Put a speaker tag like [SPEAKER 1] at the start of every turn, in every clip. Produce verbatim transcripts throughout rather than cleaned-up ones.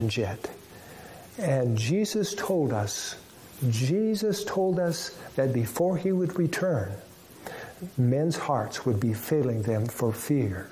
[SPEAKER 1] jet. And Jesus told us, Jesus told us that before he would return, men's hearts would be failing them for fear.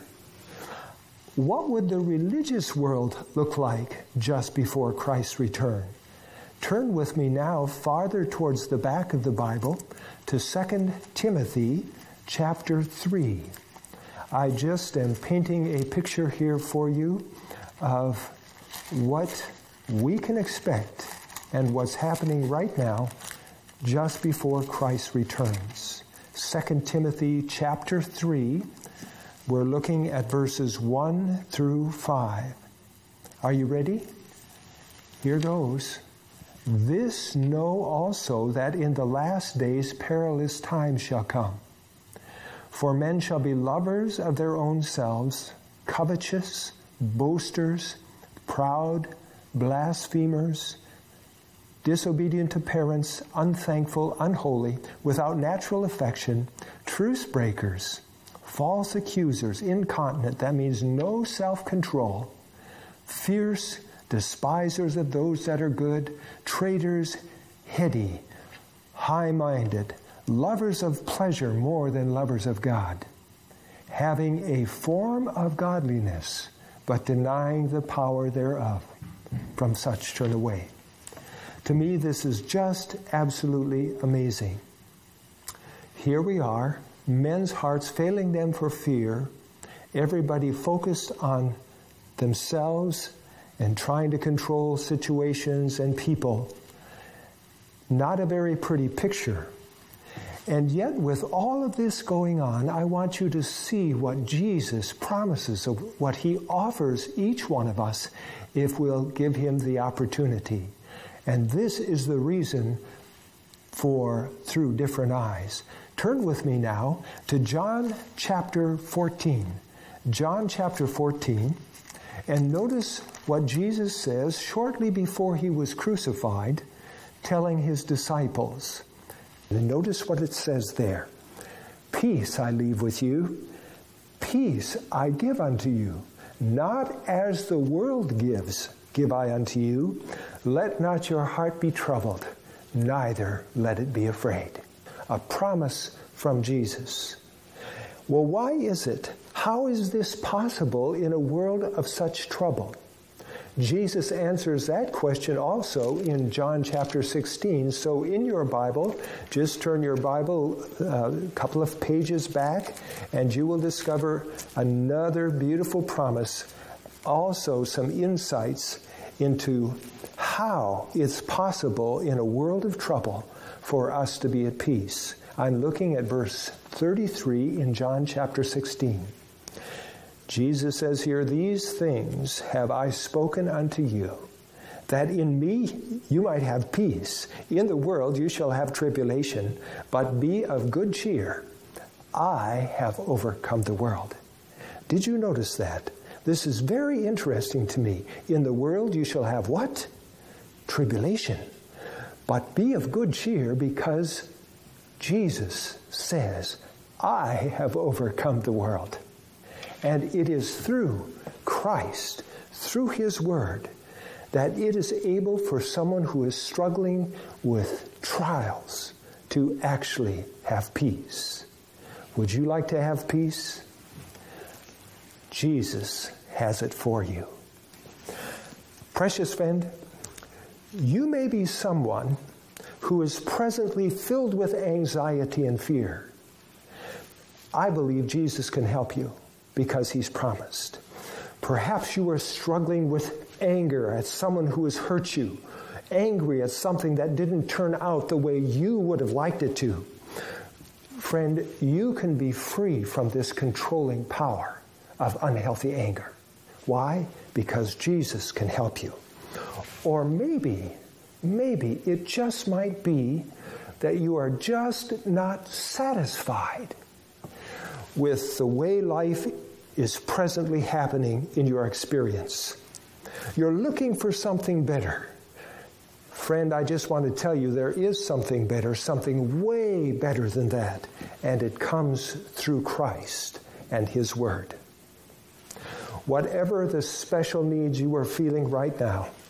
[SPEAKER 1] What would the religious world look like just before Christ's return? Turn with me now farther towards the back of the Bible to Second Timothy chapter three. I just am painting a picture here for you of what we can expect and what's happening right now just before Christ returns. Second Timothy chapter three, we're looking at verses one through five. Are you ready? Here goes. This know also that in the last days perilous times shall come. For men shall be lovers of their own selves, covetous, boasters, proud, blasphemers, disobedient to parents, unthankful, unholy, without natural affection, truce breakers, false accusers, incontinent, that means no self-control, fierce, despisers of those that are good, traitors, heady, high-minded, lovers of pleasure more than lovers of God, having a form of godliness, but denying the power thereof. From such turn away. To me, this is just absolutely amazing. Here we are, men's hearts failing them for fear, everybody focused on themselves and trying to control situations and people. Not a very pretty picture. And yet, with all of this going on, I want you to see what Jesus promises, of what he offers each one of us if we'll give him the opportunity. And this is the reason for Through Different Eyes. Turn with me now to John chapter fourteen. John chapter fourteen, and notice what Jesus says shortly before he was crucified, telling his disciples. And notice what it says there. Peace I leave with you, peace I give unto you. Not as the world gives, give I unto you. Let not your heart be troubled, neither let it be afraid. A promise from Jesus. Well, why is it? How is this possible in a world of such trouble? Jesus answers that question also in John chapter sixteen. So in your Bible, just turn your Bible uh, a couple of pages back, and you will discover another beautiful promise, also some insights into how it's possible in a world of trouble for us to be at peace. I'm looking at verse thirty-three in John chapter sixteen. Jesus says here, these things have I spoken unto you, that in me you might have peace. In the world you shall have tribulation, but be of good cheer. I have overcome the world. Did you notice that? This is very interesting to me. In the world you shall have what? Tribulation. But be of good cheer, because Jesus says, I have overcome the world. And it is through Christ, through his word, that it is able for someone who is struggling with trials to actually have peace. Would you like to have peace? Jesus has it for you. Precious friend, you may be someone who is presently filled with anxiety and fear. I believe Jesus can help you, because he's promised. Perhaps you are struggling with anger at someone who has hurt you, angry at something that didn't turn out the way you would have liked it to. Friend, you can be free from this controlling power of unhealthy anger. Why? Because Jesus can help you. Or maybe, maybe it just might be that you are just not satisfied with the way life is presently happening in your experience. You're looking for something better. Friend, I just want to tell you there is something better, something way better than that, and it comes through Christ and his word. whatever the special needs you are feeling right now,